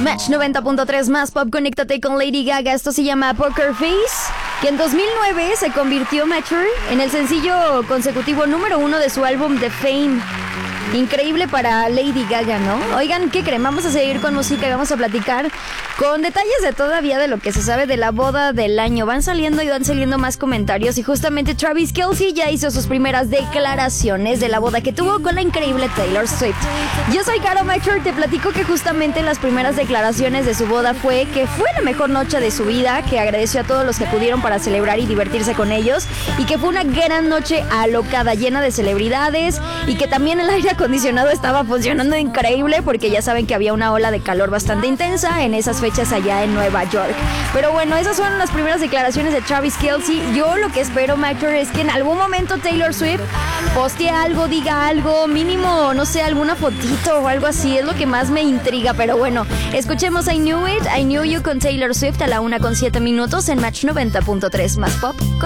Match 90.3 más pop, conéctate con Lady Gaga. Esto se llama Poker Face, que en 2009 se convirtió Mature en el sencillo consecutivo número 1 de su álbum The Fame. Increíble para Lady Gaga, ¿no? Oigan, ¿qué creen? Vamos a seguir con música y vamos a platicar con detalles de todavía de lo que se sabe de la boda del año. Van saliendo más comentarios y justamente Travis Kelce ya hizo sus primeras declaraciones de la boda que tuvo con la increíble Taylor Swift. Yo soy Caro Mature, te platico que justamente las primeras declaraciones de su boda fue que fue la mejor noche de su vida, que agradeció a todos los que acudieron para celebrar y divertirse con ellos y que fue una gran noche alocada, llena de celebridades y que también el aire acondicionado estaba funcionando increíble porque ya saben que había una ola de calor bastante intensa en esas fechas allá en Nueva York. Pero bueno, esas fueron las primeras declaraciones de Travis Kelce. Yo lo que espero, Mature, es que en algún momento Taylor Swift postee algo, diga algo, mínimo, no sé, alguna fotito o algo así. Es lo que más me intriga, pero bueno, escuchemos I Knew It, I Knew You con Taylor Swift a la 1:07 en Match 90.3 más pop.